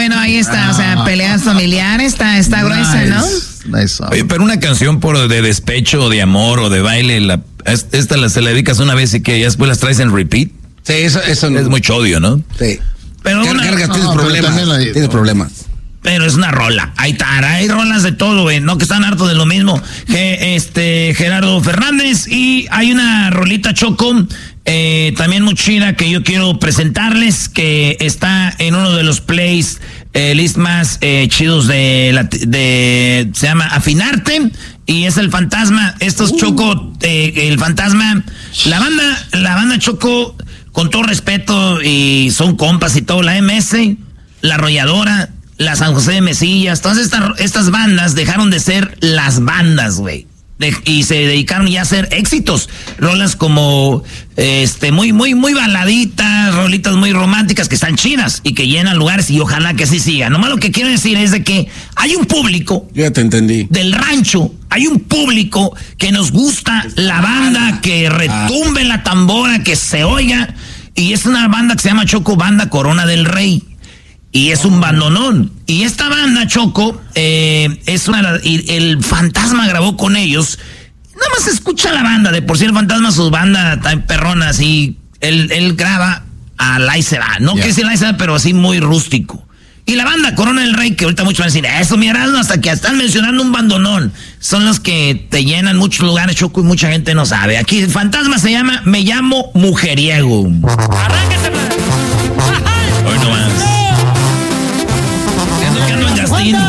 bueno, ahí está, o sea, peleas familiares, está gruesa, ¿no? Nice. Oye, pero una canción de despecho, o de amor, o de baile, se la dedicas una vez y que ya después las traes en repeat. Sí, eso no. Es mucho odio, ¿no? Sí. Pero tienes problemas. Pero es una rola. Hay rolas de todo, güey, no que están hartos de lo mismo. Gerardo Fernández, y hay una rolita, Choco, también muy chida, que yo quiero presentarles, que está en uno de los plays list más chidos se llama Afinarte, y es El Fantasma. Estos Choco, El Fantasma, la banda Choco, con todo respeto, y son compas y todo, la MS, La Arrolladora, la San José de Mesillas, todas estas bandas dejaron de ser las bandas, güey. Y se dedicaron ya a hacer éxitos. Rolas como muy baladitas, rolitas muy románticas que están chidas y que llenan lugares, y ojalá que así siga. Nomás lo que quiero decir es de que hay un público. Ya te entendí. Del rancho, hay un público que nos gusta la banda, que retumbe la tambora, que se oiga. Y es una banda que se llama Choco, Banda Corona del Rey. Y es un bandonón. Y esta banda, Choco, y el Fantasma grabó con ellos. Nada más escucha la banda. De por sí el Fantasma, su banda tan perrona, así. Él graba al ahí se va. No que sea el ahí se va, pero así muy rústico. Y la banda Corona del Rey, que ahorita muchos van a decir, eso, mira, hasta que están mencionando un bandonón. Son los que te llenan muchos lugares, Choco, y mucha gente no sabe. Aquí el Fantasma se llama Me Llamo Mujeriego. Arránquese, Hoy no más.